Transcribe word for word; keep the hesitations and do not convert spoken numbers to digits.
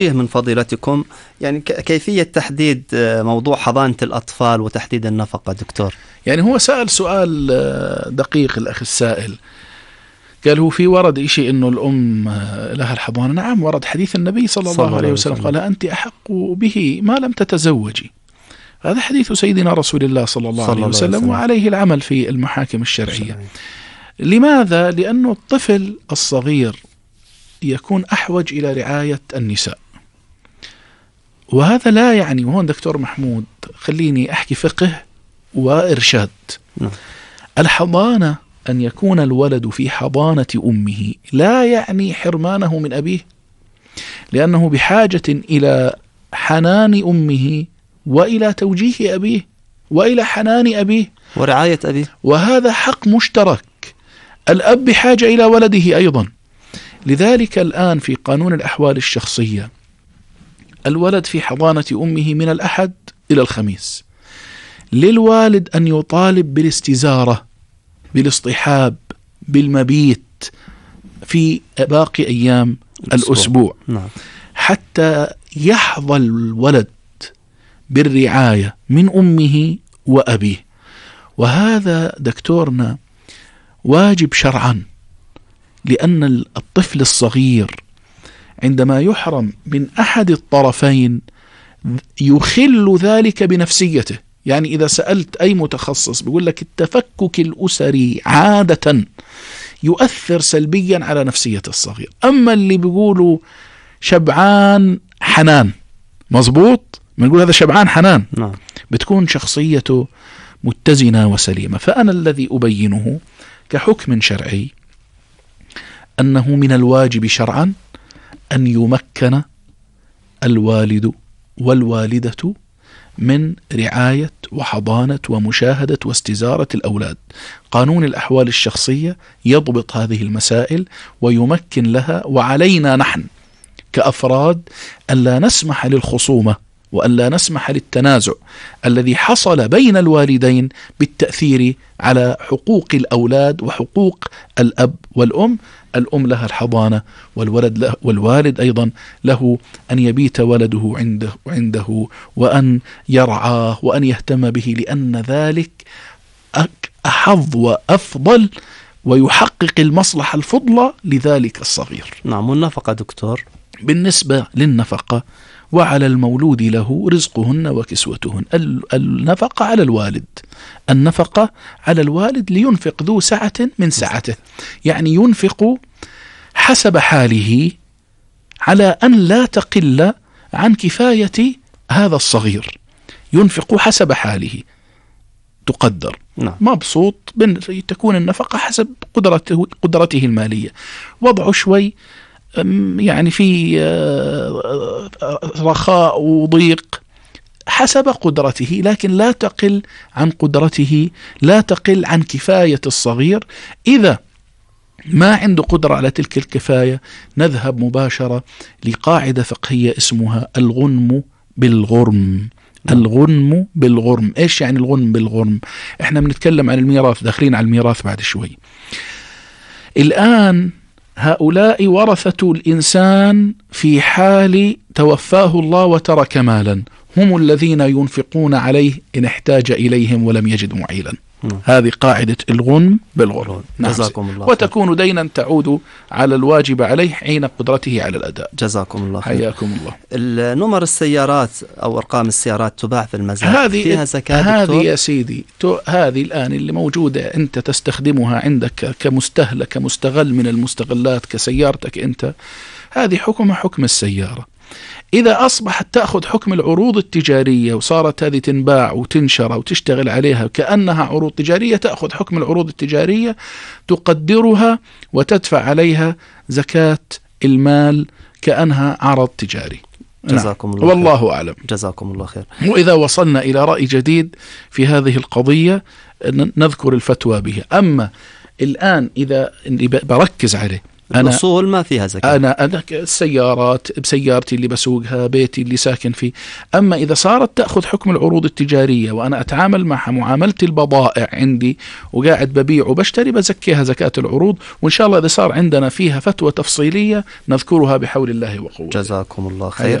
من فضيلتكم يعني كيفية تحديد موضوع حضانة الأطفال وتحديد النفقة دكتور؟ يعني هو سأل سؤال دقيق الأخ السائل، قال هو في ورد إشي إنه الأم لها الحضانة. نعم ورد حديث النبي صلى الله عليه وسلم قال أنت أحق به ما لم تتزوجي. هذا حديث سيدنا رسول الله صلى الله عليه وسلم وعليه العمل في المحاكم الشرعية. لماذا؟ لأنه الطفل الصغير يكون أحوج إلى رعاية النساء، وهذا لا يعني، وهون دكتور محمود خليني أحكي فقه وإرشاد. الحضانة أن يكون الولد في حضانة أمه لا يعني حرمانه من أبيه، لأنه بحاجة إلى حنان أمه وإلى توجيه أبيه وإلى حنان أبيه ورعاية أبيه، وهذا حق مشترك. الأب بحاجة إلى ولده أيضا. لذلك الآن في قانون الأحوال الشخصية الولد في حضانة أمه من الأحد إلى الخميس. للوالد أن يطالب بالاستزارة، بالاصطحاب، بالمبيت في باقي أيام الأسبوع, الأسبوع. نعم. حتى يحظى الولد بالرعاية من أمه وأبيه. وهذا دكتورنا واجب شرعا، لأن الطفل الصغير عندما يحرم من أحد الطرفين يخل ذلك بنفسيته. يعني إذا سألت أي متخصص بيقول لك التفكك الأسري عادة يؤثر سلبيا على نفسية الصغير. أما اللي بيقولوا شبعان حنان، مظبوط، بنقول هذا شبعان حنان، نعم. بتكون شخصيته متزنة وسليمة. فأنا الذي أبينه كحكم شرعي أنه من الواجب شرعا أن يمكن الوالد والوالدة من رعاية وحضانة ومشاهدة واستزارة الأولاد. قانون الأحوال الشخصية يضبط هذه المسائل ويمكن لها، وعلينا نحن كأفراد ألا نسمح للخصومة وألا نسمح للتنازع الذي حصل بين الوالدين بالتأثير على حقوق الأولاد وحقوق الأب والأم. الأم لها الحضانة والولد له، والوالد أيضا له أن يبيت ولده عنده, عنده وأن يرعاه وأن يهتم به، لأن ذلك أحظ وأفضل ويحقق المصلحة الفضلى لذلك الصغير. نعم. والنفقة دكتور؟ بالنسبة للنفقة وعلى المولود له رزقهن وكسوتهن. النفقة على الوالد، النفقة على الوالد لينفق ذو سعة من سعته، يعني ينفق حسب حاله على أن لا تقل عن كفاية هذا الصغير. ينفق حسب حاله تقدر. نعم. مبسوط تكون النفقة حسب قدرته, قدرته المالية. وضعه شوي يعني في رخاء وضيق حسب قدرته، لكن لا تقل عن قدرته، لا تقل عن كفاية الصغير. إذا ما عنده قدرة على تلك الكفاية نذهب مباشرة لقاعدة فقهية اسمها الغنم بالغرم. الغنم بالغرم. إيش يعني الغنم بالغرم؟ إحنا بنتكلم عن الميراث، داخلين على الميراث بعد شوي. الآن هؤلاء ورثة الإنسان في حال توفاه الله وترك مالا، هم الذين ينفقون عليه إن احتاج إليهم ولم يجد معيلا. نعم. هذه قاعدة الغنم بالغرم. جزاكم الله. وتكون دينا تعود على الواجب عليه حين قدرته على الأداء. جزاكم الله خير. حياكم الله. النمر السيارات أو أرقام السيارات تباع في المزاد، فيها زكاة دكتور؟ هذه يا سيدي هذه الآن اللي موجودة أنت تستخدمها عندك كمستهلك كمستغل من المستغلات كسيارتك أنت، هذه حكمها حكم السيارة. إذا أصبحت تأخذ حكم العروض التجارية وصارت هذه تنباع وتنشر وتشتغل عليها كأنها عروض تجارية، تأخذ حكم العروض التجارية، تقدرها وتدفع عليها زكاة المال كأنها عرض تجاري. جزاكم الله والله خير. أعلم. جزاكم الله خير. وإذا وصلنا إلى رأي جديد في هذه القضية نذكر الفتوى به. أما الآن إذا بركز عليه الأصول ما فيها زكاة. أنا أنا السيارات بسيارتي اللي بسوقها، بيتي اللي ساكن فيه. أما إذا صارت تأخذ حكم العروض التجارية وأنا أتعامل معها معاملة البضائع عندي وقاعد ببيع وبشتري، بزكيها زكاة العروض. وإن شاء الله إذا صار عندنا فيها فتوى تفصيلية نذكرها بحول الله وقوته. جزاكم الله خير.